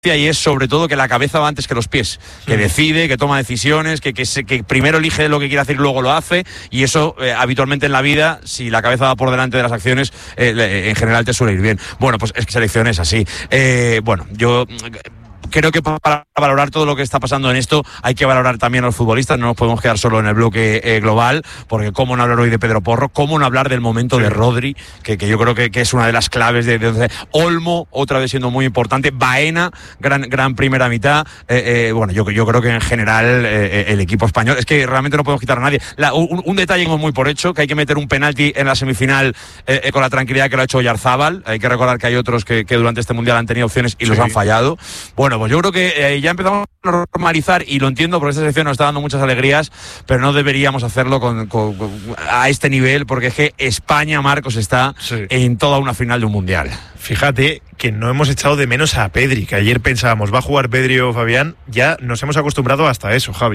y es sobre todo que la cabeza va antes que los pies, que decide, que toma decisiones, que primero elige lo que quiere hacer y luego lo hace, y eso habitualmente en la vida, si la cabeza va por delante de las acciones, en general te suele ir bien. Bueno, pues es que selección es así. Bueno, yo creo que para valorar todo lo que está pasando en esto hay que valorar también a los futbolistas, no nos podemos quedar solo en el bloque global, porque cómo no hablar hoy de Pedro Porro, cómo no hablar del momento de Rodri, que yo creo que es una de las claves de Olmo, otra vez siendo muy importante, Baena, gran primera mitad, bueno, yo creo que en general el equipo español, es que realmente no podemos quitar a nadie. Un detalle muy por hecho, que hay que meter un penalti en la semifinal con la tranquilidad que lo ha hecho Oyarzábal, hay que recordar que hay otros que durante este Mundial han tenido opciones y los han fallado. Bueno, pues yo creo que ya empezamos a normalizar, y lo entiendo porque esta selección nos está dando muchas alegrías, pero no deberíamos hacerlo a este nivel, porque es que España, Marcos, está en toda una final de un Mundial. Fíjate que no hemos echado de menos a Pedri, que ayer pensábamos, va a jugar Pedri o Fabián, ya nos hemos acostumbrado hasta eso, Javi.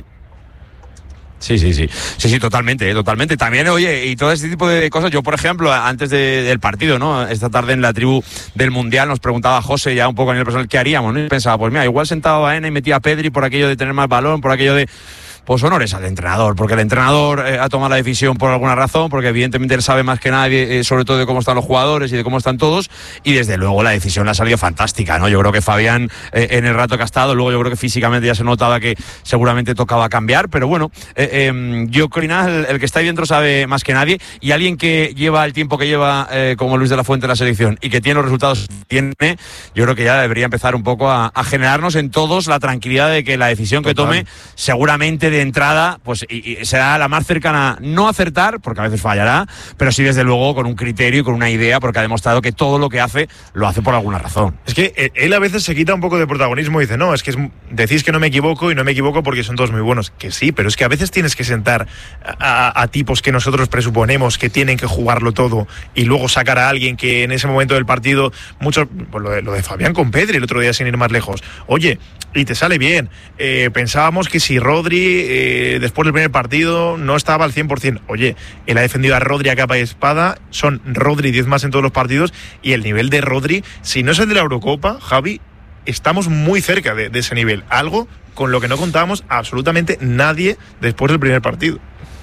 Sí, totalmente. También, oye, y todo este tipo de cosas, yo por ejemplo, antes del partido, ¿no? Esta tarde en la tribu del Mundial nos preguntaba José ya un poco a nivel personal qué haríamos, ¿no? Y pensaba, pues mira, igual sentaba a Baena y metía a Pedri por aquello de tener más balón, por aquello de... Pues honores al entrenador, porque el entrenador ha tomado la decisión por alguna razón, porque evidentemente él sabe más que nadie, sobre todo de cómo están los jugadores y de cómo están todos, y desde luego la decisión le ha salido fantástica, ¿no? Yo creo que Fabián, en el rato que ha estado, luego yo creo que físicamente ya se notaba que seguramente tocaba cambiar, pero bueno, yo creo que el que está ahí dentro sabe más que nadie, y alguien que lleva el tiempo que lleva como Luis de la Fuente en la selección y que tiene los resultados que tiene, yo creo que ya debería empezar un poco a generarnos en todos la tranquilidad de que la decisión que tome seguramente de entrada pues y será la más cercana, no a acertar, porque a veces fallará, pero sí desde luego con un criterio y con una idea, porque ha demostrado que todo lo que hace lo hace por alguna razón. Es que él a veces se quita un poco de protagonismo y dice, no, es que decís que no me equivoco, y no me equivoco porque son todos muy buenos, que sí, pero es que a veces tienes que sentar a tipos que nosotros presuponemos que tienen que jugarlo todo, y luego sacar a alguien que en ese momento del partido, muchos, pues lo de Fabián con Pedri el otro día sin ir más lejos, oye, y te sale bien, pensábamos que si Rodri después del primer partido no estaba al 100%. Oye, él ha defendido a Rodri a capa y espada, son Rodri 10 más en todos los partidos, y el nivel de Rodri, si no es el de la Eurocopa, Javi, estamos muy cerca de ese nivel, algo con lo que no contábamos absolutamente nadie después del primer partido.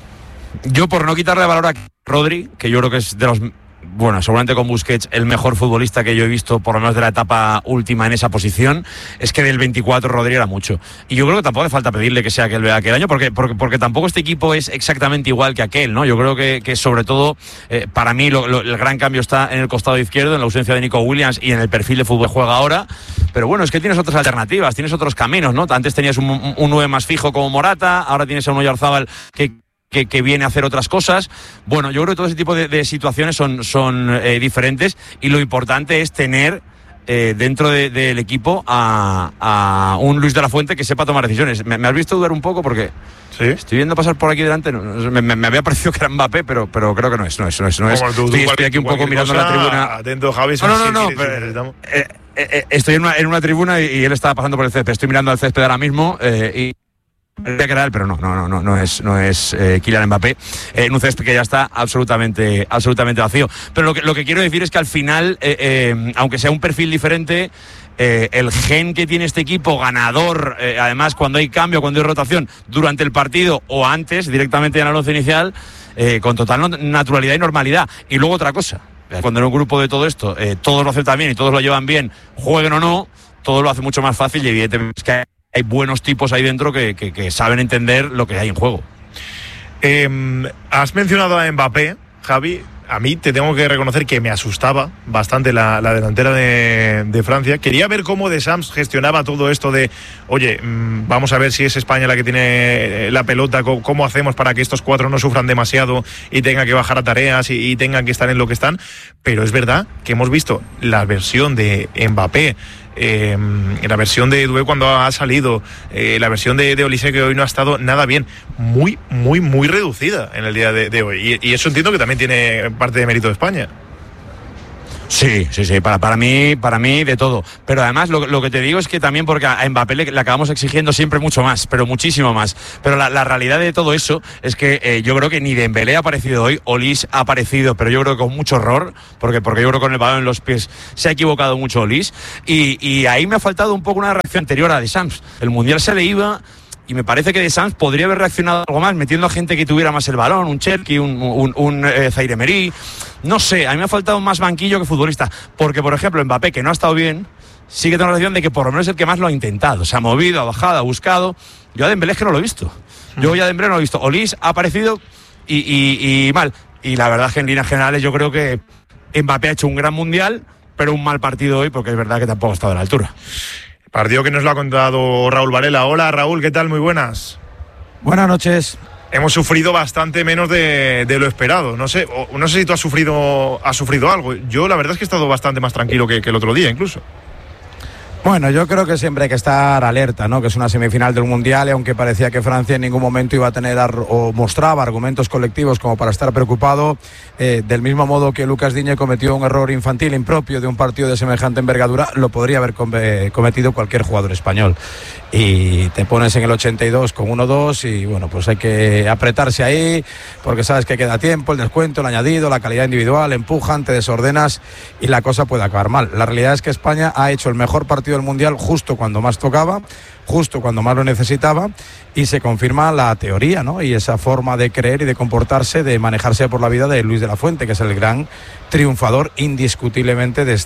Yo, por no quitarle valor a Rodri, que yo creo que es de los... Bueno, seguramente con Busquets el mejor futbolista que yo he visto, por lo menos de la etapa última en esa posición, es que del 24 Rodri era mucho. Y yo creo que tampoco hace falta pedirle que sea aquel año, porque tampoco este equipo es exactamente igual que aquel, ¿no? Yo creo que sobre todo, para mí, el gran cambio está en el costado izquierdo, en la ausencia de Nico Williams y en el perfil de fútbol que juega ahora. Pero bueno, es que tienes otras alternativas, tienes otros caminos, ¿no? Antes tenías un 9 más fijo como Morata, ahora tienes a un Oyarzábal que viene a hacer otras cosas. Bueno, yo creo que todo ese tipo de situaciones son diferentes, y lo importante es tener dentro del equipo a un Luis de la Fuente que sepa tomar decisiones. Me has visto dudar un poco porque estoy viendo pasar por aquí delante, me había parecido que era Mbappé, pero creo que no es. Estoy aquí un poco mirando la tribuna. Atento, Javi. No. Estoy en una tribuna y él estaba pasando por el césped. Estoy mirando al césped ahora mismo y que era él, pero no es Kylian Mbappé, en un césped que ya está absolutamente vacío. Pero lo que quiero decir es que al final, aunque sea un perfil diferente, el gen que tiene este equipo ganador, además cuando hay cambio, cuando hay rotación durante el partido o antes, directamente en el once inicial, con total naturalidad y normalidad. Y luego otra cosa, cuando en un grupo de todo esto todos lo aceptan bien y todos lo llevan bien, jueguen o no, todo lo hace mucho más fácil, y evidentemente es que hay buenos tipos ahí dentro que saben entender lo que hay en juego. Has mencionado a Mbappé, Javi. A mí te tengo que reconocer que me asustaba bastante la delantera de Francia. Quería ver cómo Deschamps gestionaba todo esto de, oye, vamos a ver si es España la que tiene la pelota, cómo hacemos para que estos cuatro no sufran demasiado y tengan que bajar a tareas y tengan que estar en lo que están. Pero es verdad que hemos visto la versión de Mbappé, la versión de Doué cuando ha salido, la versión de Olise, que hoy no ha estado nada bien, muy reducida en el día de hoy, y eso entiendo que también tiene parte de mérito de España. Sí, para mí de todo. Pero además lo que te digo es que también porque a Mbappé le acabamos exigiendo siempre mucho más, pero muchísimo más. Pero la realidad de todo eso es que yo creo que ni Dembélé ha aparecido hoy, Olise ha aparecido, pero yo creo que con mucho error, porque yo creo que con el balón en los pies se ha equivocado mucho Olise. Y ahí me ha faltado un poco una reacción anterior a Deschamps. El Mundial se le iba... Y me parece que Deschamps podría haber reaccionado algo más, metiendo a gente que tuviera más el balón, un Cherki, un Zaire Emery. No sé, a mí me ha faltado más banquillo que futbolista. Porque, por ejemplo, Mbappé, que no ha estado bien, sí que tengo la sensación de que por lo menos es el que más lo ha intentado. Se ha movido, ha bajado, ha buscado. Yo a Dembélé es que no lo he visto. Yo ya a Dembélé no lo he visto. Olise ha aparecido y mal. Y la verdad es que en líneas generales yo creo que Mbappé ha hecho un gran Mundial, pero un mal partido hoy, porque es verdad que tampoco ha estado a la altura. Partido que nos lo ha contado Raúl Varela. Hola Raúl, ¿qué tal? Muy buenas. Buenas noches. Hemos sufrido bastante menos de lo esperado. No sé si tú has sufrido algo. Yo la verdad es que he estado bastante más tranquilo que el otro día incluso. Bueno, yo creo que siempre hay que estar alerta, ¿no? Que es una semifinal del Mundial y aunque parecía que Francia en ningún momento iba a tener o mostraba argumentos colectivos como para estar preocupado, del mismo modo que Lucas Digne cometió un error infantil impropio de un partido de semejante envergadura, lo podría haber cometido cualquier jugador español. Y te pones en el 82 con 1-2 y bueno, pues hay que apretarse ahí porque sabes que queda tiempo, el descuento, el añadido, la calidad individual, empujan, te desordenas y la cosa puede acabar mal. La realidad es que España ha hecho el mejor partido del Mundial justo cuando más tocaba, justo cuando más lo necesitaba y se confirma la teoría, ¿no? Y esa forma de creer y de comportarse, de manejarse por la vida de Luis de la Fuente, que es el gran triunfador indiscutiblemente de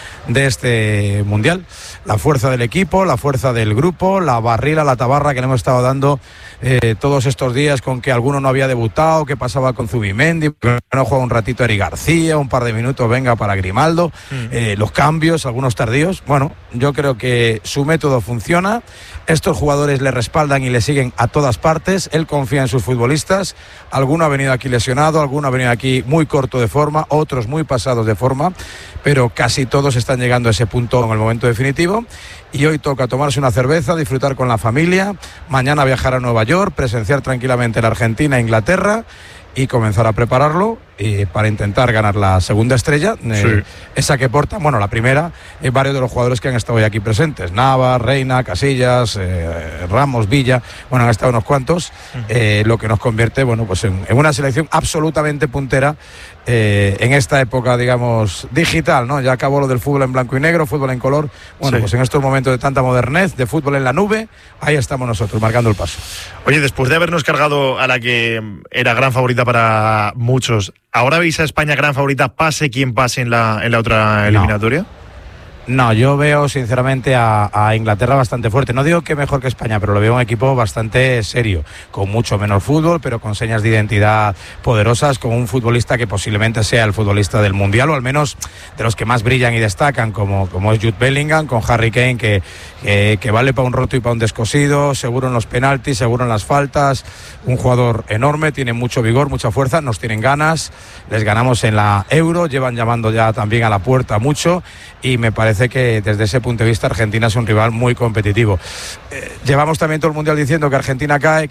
este Mundial. La fuerza del equipo, la fuerza del grupo, la barrila, la tabarra que le hemos estado dando todos estos días con que alguno no había debutado, que pasaba con Zubimendi, que no juega un ratito Eric García, un par de minutos venga para Grimaldo, los cambios, algunos tardíos. Bueno, yo creo que su método funciona, estos jugadores le respaldan y le siguen a todas partes, él confía en sus futbolistas, alguno ha venido aquí lesionado, alguno ha venido aquí muy corto de forma, otros muy pasados de forma, pero casi todos están llegando a ese punto en el momento definitivo y hoy toca tomarse una cerveza, disfrutar con la familia, mañana viajar a Nueva York, presenciar tranquilamente la Argentina e Inglaterra y comenzar a prepararlo para intentar ganar la segunda estrella, esa que porta, bueno, la primera, varios de los jugadores que han estado hoy aquí presentes, Navas, Reina, Casillas, Ramos, Villa, bueno, han estado unos cuantos, lo que nos convierte, bueno, pues en una selección absolutamente puntera en esta época, digamos, digital, ¿no? Ya acabó lo del fútbol en blanco y negro, fútbol en color, bueno, pues en estos momentos de tanta modernez, de fútbol en la nube, ahí estamos nosotros, marcando el paso. Oye, después de habernos cargado a la que era gran favorita para muchos, ¿ahora veis a España gran favorita, pase quien pase en la otra eliminatoria? No, yo veo sinceramente a Inglaterra bastante fuerte. No digo que mejor que España, pero lo veo un equipo bastante serio, con mucho menos fútbol, pero con señas de identidad poderosas, con un futbolista que posiblemente sea el futbolista del Mundial, o al menos de los que más brillan y destacan, como es Jude Bellingham, con Harry Kane, que vale para un roto y para un descosido, seguro en los penaltis, seguro en las faltas, un jugador enorme, tiene mucho vigor, mucha fuerza, nos tienen ganas, les ganamos en la Euro, llevan llamando ya también a la puerta mucho, y me parece que desde ese punto de vista Argentina es un rival muy competitivo. Llevamos también todo el Mundial diciendo que Argentina cae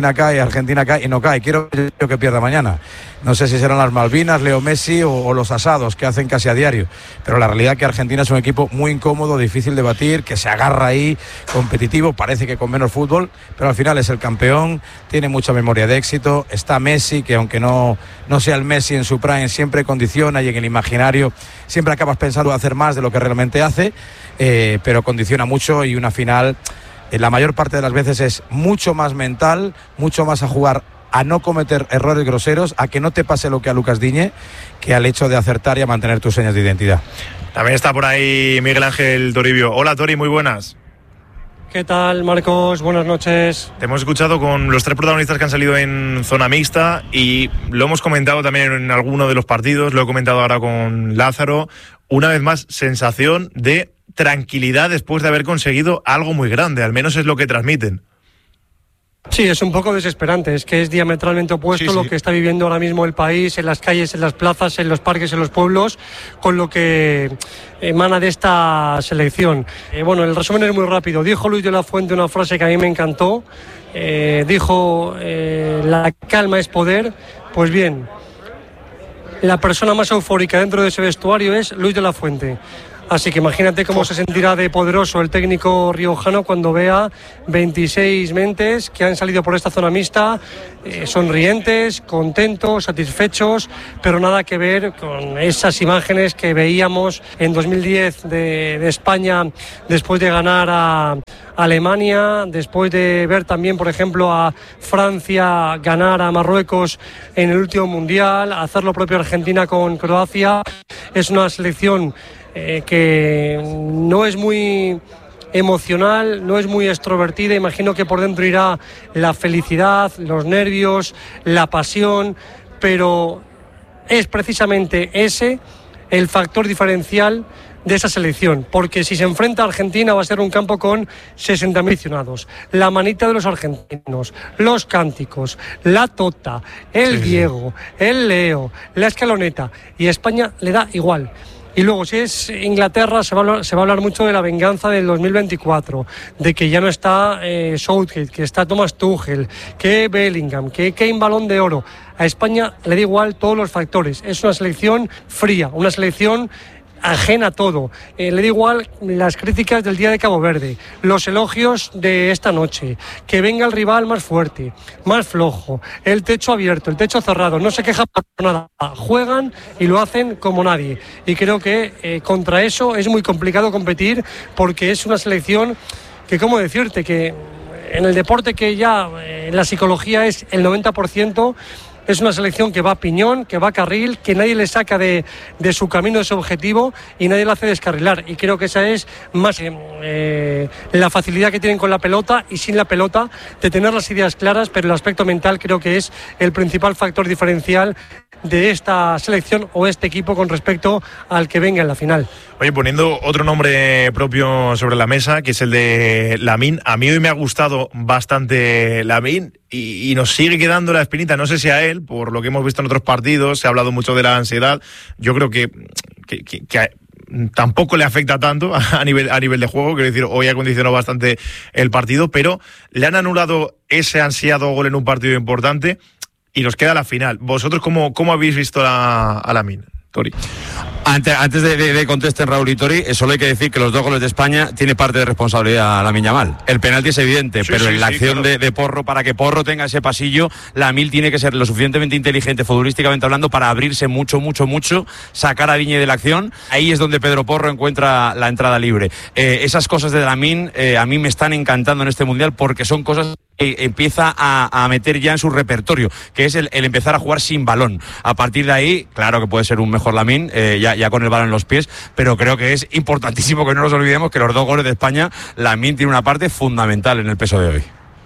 y no cae. Quiero que pierda mañana. No sé si serán las Malvinas, Leo Messi o los asados que hacen casi a diario, pero la realidad es que Argentina es un equipo muy incómodo, difícil de batir, que se agarra ahí, competitivo, parece que con menos fútbol, pero al final es el campeón, tiene mucha memoria de éxito, está Messi, que aunque no sea el Messi en su prime, siempre condiciona y en el imaginario siempre acabas pensando hacer más de lo que realmente hace, pero condiciona mucho y una final, la mayor parte de las veces es mucho más mental, mucho más a jugar a no cometer errores groseros, a que no te pase lo que a Lucas Digne, que al hecho de acertar y a mantener tus señas de identidad. También está por ahí Miguel Ángel Toribio. Hola Tori, muy buenas. ¿Qué tal, Marcos? Buenas noches. Te hemos escuchado con los tres protagonistas que han salido en zona mixta y lo hemos comentado también en alguno de los partidos, lo he comentado ahora con Lázaro. Una vez más, sensación de tranquilidad después de haber conseguido algo muy grande, al menos es lo que transmiten. Sí, es un poco desesperante, es que es diametralmente opuesto lo que está viviendo ahora mismo el país, en las calles, en las plazas, en los parques, en los pueblos, con lo que emana de esta selección. Bueno, el resumen es muy rápido. Dijo Luis de la Fuente una frase que a mí me encantó, dijo, la calma es poder. Pues bien, la persona más eufórica dentro de ese vestuario es Luis de la Fuente. Así que imagínate cómo se sentirá de poderoso el técnico riojano cuando vea 26 mentes que han salido por esta zona mixta, sonrientes, contentos, satisfechos, pero nada que ver con esas imágenes que veíamos en 2010 de España después de ganar a Alemania, después de ver también, por ejemplo, a Francia ganar a Marruecos en el último Mundial, hacer lo propio Argentina con Croacia. Es una selección que no es muy emocional, no es muy extrovertida. Imagino que por dentro irá la felicidad, los nervios, la pasión, pero es precisamente ese el factor diferencial de esa selección, porque si se enfrenta a Argentina va a ser un campo con 60.000 aficionados, la manita de los argentinos, los cánticos, la tota, el Diego, el Leo, la escaloneta, y a España le da igual. Y luego, si es Inglaterra, se va a hablar mucho de la venganza del 2024, de que ya no está Southgate, que está Thomas Tuchel, que Bellingham, que Kane Balón de Oro. A España le da igual todos los factores. Es una selección fría, una selección ajena a todo. Le da igual las críticas del día de Cabo Verde, los elogios de esta noche, que venga el rival más fuerte, más flojo, el techo abierto, el techo cerrado, no se queja por nada, juegan y lo hacen como nadie. Y creo que contra eso es muy complicado competir, porque es una selección que, ¿cómo decirte?, que en el deporte que ya la psicología es el 90%, es una selección que va a piñón, que va a carril, que nadie le saca de su camino, de su objetivo, y nadie le hace descarrilar. Y creo que esa es más la facilidad que tienen con la pelota y sin la pelota, de tener las ideas claras, pero el aspecto mental creo que es el principal factor diferencial de esta selección o este equipo con respecto al que venga en la final. Oye, poniendo otro nombre propio sobre la mesa, que es el de Lamine. A mí hoy me ha gustado bastante Lamine y nos sigue quedando la espinita, no sé si a él, por lo que hemos visto en otros partidos, se ha hablado mucho de la ansiedad. Yo creo que tampoco le afecta tanto a nivel de juego. Quiero decir, hoy ha condicionado bastante el partido, pero le han anulado ese ansiado gol en un partido importante y nos queda la final. ¿Vosotros cómo habéis visto a Lamine, Tori? Antes de contesten Raúl y Tori, solo hay que decir que los 2 goles de España tiene parte de responsabilidad Lamine Yamal. El penalti es evidente, pero en la acción claro, de Porro, para que Porro tenga ese pasillo, Lamine tiene que ser lo suficientemente inteligente futbolísticamente hablando para abrirse mucho, sacar a Digne de la acción. Ahí es donde Pedro Porro encuentra la entrada libre. Esas cosas de Lamine a mí me están encantando en este Mundial, porque son cosas que empieza a meter ya en su repertorio, que es el empezar a jugar sin balón. A partir de ahí, claro que puede ser un mejor Lamine, ya con el balón en los pies, pero creo que es importantísimo que no nos olvidemos que los 2 goles de España, Lamine tiene una parte fundamental en el peso de hoy.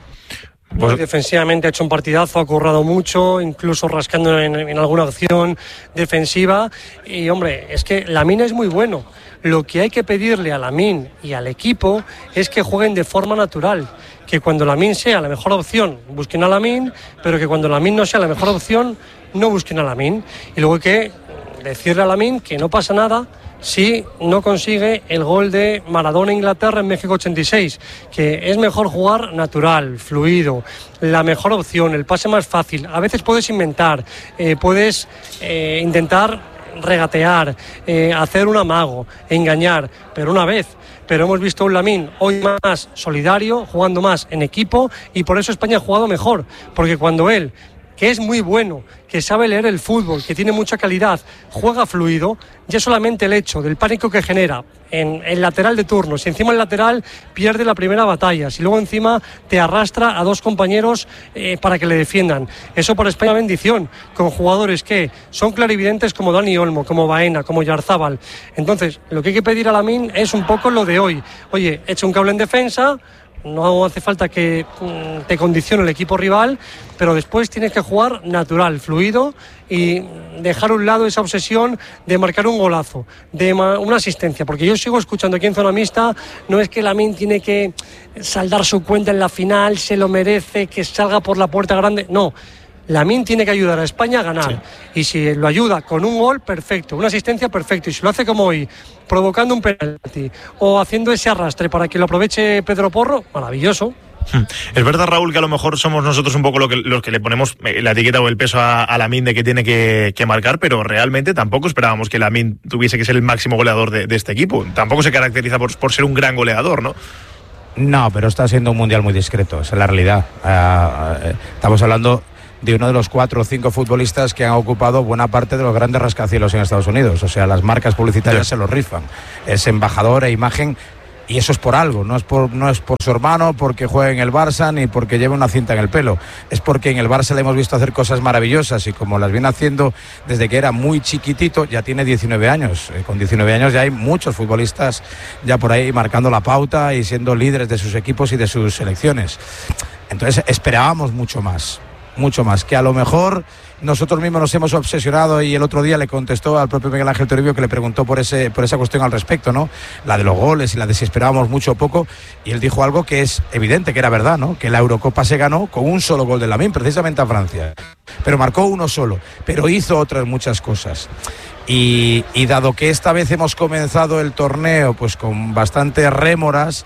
Pues defensivamente ha hecho un partidazo, ha currado mucho, incluso rascando en alguna acción defensiva. Y hombre, es que Lamine es muy bueno. Lo que hay que pedirle a Lamine y al equipo es que jueguen de forma natural. Que cuando Lamine sea la mejor opción, busquen a Lamine, pero que cuando Lamine no sea la mejor opción, no busquen a Lamine. Y luego hay que decirle a Lamine que no pasa nada si no consigue el gol de Maradona Inglaterra en México 86, que es mejor jugar natural, fluido, la mejor opción, el pase más fácil. A veces puedes inventar, puedes intentar regatear, hacer un amago, engañar, pero una vez. Pero hemos visto un Lamine hoy más solidario, jugando más en equipo, y por eso España ha jugado mejor, porque cuando él, que es muy bueno, que sabe leer el fútbol, que tiene mucha calidad, juega fluido, ya solamente el hecho del pánico que genera en el lateral de turno, si encima el lateral pierde la primera batalla, si luego encima te arrastra a 2 compañeros para que le defiendan, eso para España bendición, con jugadores que son clarividentes como Dani Olmo, como Baena, como Yarzábal. Entonces, lo que hay que pedir a Lamine es un poco lo de hoy. Oye, echa un cable en defensa, no hace falta que te condicione el equipo rival, pero después tienes que jugar natural, fluido, y dejar a un lado esa obsesión de marcar un golazo, de una asistencia, porque yo sigo escuchando aquí en Zona Mixta, no es que Lamine tiene que saldar su cuenta en la final, se lo merece, que salga por la puerta grande, no. Lamine tiene que ayudar a España a ganar, sí. Y si lo ayuda con un gol, perfecto, una asistencia, perfecto, y si lo hace como hoy, provocando un penalti o haciendo ese arrastre para que lo aproveche Pedro Porro, maravilloso. Es verdad, Raúl, que a lo mejor somos nosotros un poco los que le ponemos la etiqueta o el peso a Lamine de que tiene que marcar, pero realmente tampoco esperábamos que Lamine tuviese que ser el máximo goleador de este equipo. Tampoco se caracteriza por ser un gran goleador, ¿no? No, pero está siendo un mundial muy discreto, esa es la realidad. Estamos hablando de uno de los 4 o 5 futbolistas que han ocupado buena parte de los grandes rascacielos en Estados Unidos. O sea, las marcas publicitarias se los rifan. Es embajador e imagen. Y eso es por algo, no es por su hermano, porque juega en el Barça, ni porque lleva una cinta en el pelo. Es porque en el Barça le hemos visto hacer cosas maravillosas y como las viene haciendo desde que era muy chiquitito, ya tiene 19 años. Con 19 años ya hay muchos futbolistas ya por ahí marcando la pauta y siendo líderes de sus equipos y de sus selecciones. Entonces esperábamos mucho más, que a lo mejor nosotros mismos nos hemos obsesionado, y el otro día le contestó al propio Miguel Ángel Toribio, que le preguntó por esa cuestión al respecto, ¿no? La de los goles y la de si esperábamos mucho o poco, y él dijo algo que es evidente, que era verdad, ¿no? Que la Eurocopa se ganó con un solo gol de Lamine, precisamente a Francia, pero marcó uno solo, pero hizo otras muchas cosas. Y dado que esta vez hemos comenzado el torneo pues con bastantes rémoras,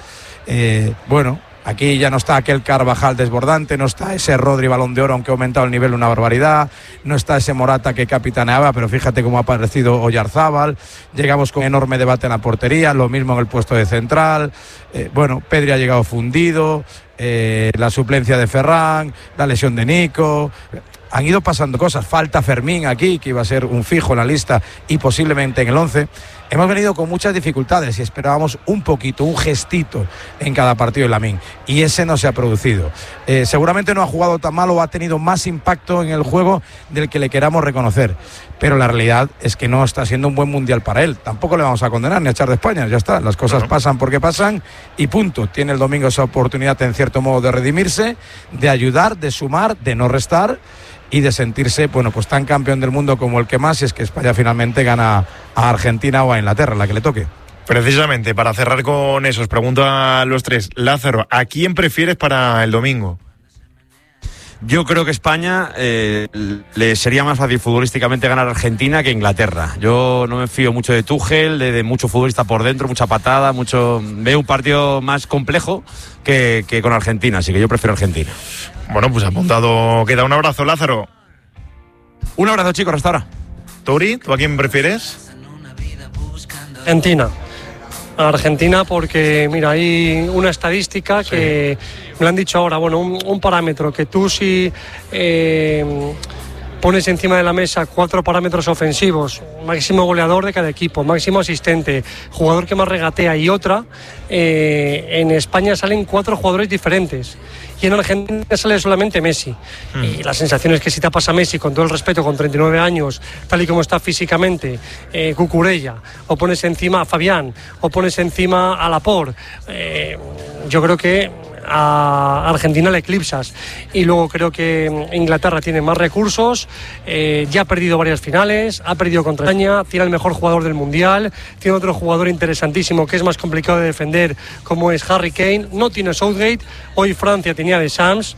aquí ya no está aquel Carvajal desbordante, no está ese Rodri Balón de Oro, aunque ha aumentado el nivel una barbaridad, no está ese Morata que capitaneaba, pero fíjate cómo ha aparecido Oyarzábal, llegamos con enorme debate en la portería, lo mismo en el puesto de central, Pedri ha llegado fundido, la suplencia de Ferran, la lesión de Nico. Han ido pasando cosas, falta Fermín aquí, que iba a ser un fijo en la lista y posiblemente en el 11. Hemos venido con muchas dificultades y esperábamos un poquito, un gestito en cada partido de Lamine, y ese no se ha producido. Seguramente no ha jugado tan mal o ha tenido más impacto en el juego del que le queramos reconocer, pero la realidad es que no está siendo un buen mundial para él. Tampoco le vamos a condenar ni a echar de España, ya está, las cosas pasan porque pasan y punto. Tiene el domingo esa oportunidad en cierto modo de redimirse, de ayudar, de sumar, de no restar y de sentirse, pues tan campeón del mundo como el que más, si es que España finalmente gana a Argentina o a Inglaterra, la que le toque. Precisamente, para cerrar con eso, os pregunto a los tres, Lázaro, ¿a quién prefieres para el domingo? Yo creo que España le sería más fácil futbolísticamente ganar a Argentina que a Inglaterra. Yo no me fío mucho de Tuchel, de mucho futbolista por dentro, mucha patada, veo un partido más complejo que con Argentina, así que yo prefiero Argentina. Bueno, pues apuntado queda. Un abrazo, Lázaro. Un abrazo, chicos, hasta ahora. Tori, ¿tú a quién prefieres? Argentina porque, mira, hay una estadística que me lo han dicho ahora, un parámetro que tú si pones encima de la mesa 4 parámetros ofensivos, máximo goleador de cada equipo, máximo asistente, jugador que más regatea y otra, en España salen 4 jugadores diferentes. Y en Argentina sale solamente Messi. Y la sensación es que si te pasa Messi, con todo el respeto, con 39 años, tal y como está físicamente, Cucurella, o pones encima a Fabián, o pones encima a Laporte, yo creo que a Argentina le eclipsas. Y luego creo que Inglaterra tiene más recursos, ya ha perdido varias finales, ha perdido contra España, tiene el mejor jugador del mundial, tiene otro jugador interesantísimo que es más complicado de defender, como es Harry Kane, no tiene Southgate. Hoy Francia tenía de Sams,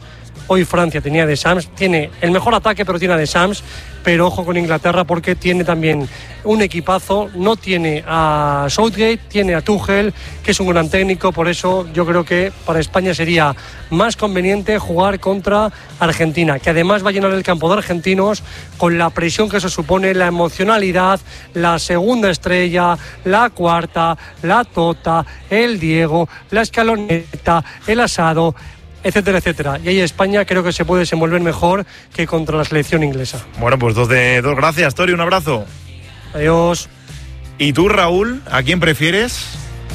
tiene el mejor ataque, pero tiene a de Sams. Pero ojo con Inglaterra porque tiene también un equipazo, no tiene a Southgate, tiene a Tuchel, que es un gran técnico. Por eso yo creo que para España sería más conveniente jugar contra Argentina, que además va a llenar el campo de argentinos con la presión que eso supone, la emocionalidad, la segunda estrella, la cuarta, la Tota, el Diego, la escaloneta, el asado, etcétera, etcétera. Y ahí España creo que se puede desenvolver mejor que contra la selección inglesa. Bueno, pues 2 de 2. Gracias, Tori, un abrazo. Adiós. ¿Y tú, Raúl, a quién prefieres?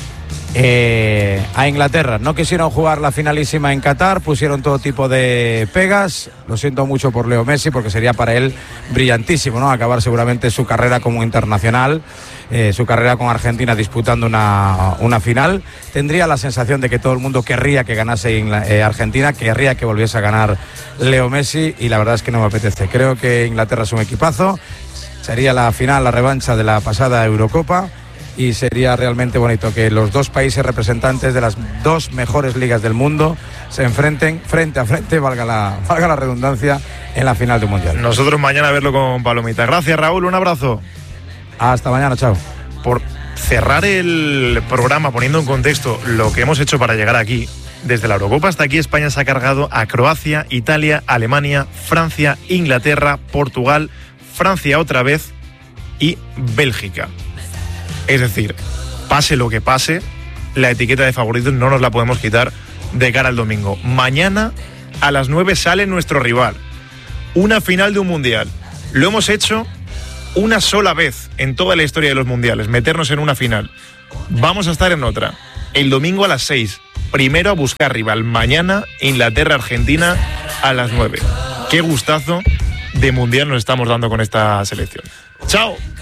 A Inglaterra. No quisieron jugar la finalísima en Qatar, pusieron todo tipo de pegas. Lo siento mucho por Leo Messi, porque sería para él brillantísimo, ¿no? Acabar seguramente su carrera como internacional, su carrera con Argentina disputando una final. Tendría la sensación de que todo el mundo querría que ganase Argentina, querría que volviese a ganar Leo Messi, y la verdad es que no me apetece. Creo que Inglaterra es un equipazo, sería la final, la revancha de la pasada Eurocopa, y sería realmente bonito que los 2 países representantes de las 2 mejores ligas del mundo se enfrenten frente a frente, valga la redundancia, en la final del Mundial. Nosotros mañana a verlo con palomita. Gracias, Raúl, un abrazo. Hasta mañana, chao. Por cerrar el programa poniendo en contexto lo que hemos hecho para llegar aquí, desde la Eurocopa hasta aquí, España se ha cargado a Croacia, Italia, Alemania, Francia, Inglaterra, Portugal, Francia otra vez y Bélgica. Es decir, pase lo que pase, la etiqueta de favoritos no nos la podemos quitar de cara al domingo. Mañana a las 9 sale nuestro rival. Una final de un mundial. Lo hemos hecho una sola vez en toda la historia de los mundiales, meternos en una final. Vamos a estar en otra. El domingo a las 6. Primero a buscar rival. Mañana Inglaterra-Argentina a las 9. Qué gustazo de mundial nos estamos dando con esta selección. ¡Chao!